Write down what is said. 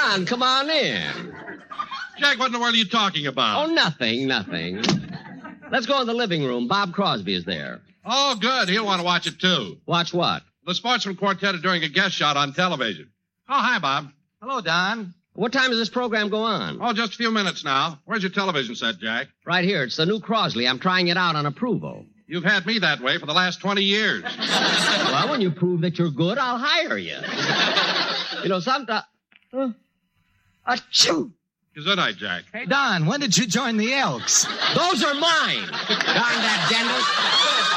Don, come on in. Jack, what in the world are you talking about? Oh, nothing. Let's go in the living room. Bob Crosby is there. Oh, good. He'll want to watch it, too. Watch what? The Sportsman Quartet are doing a guest shot on television. Oh, hi, Bob. Hello, Don. What time does this program go on? Oh, just a few minutes now. Where's your television set, Jack? Right here. It's the new Crosley. I'm trying it out on approval. You've had me that way for the last 20 years. Well, when you prove that you're good, I'll hire you. You know, sometimes... Achoo! Good night, Jack. Hey, Don, when did you join the Elks? Those are mine. Darn that dentist.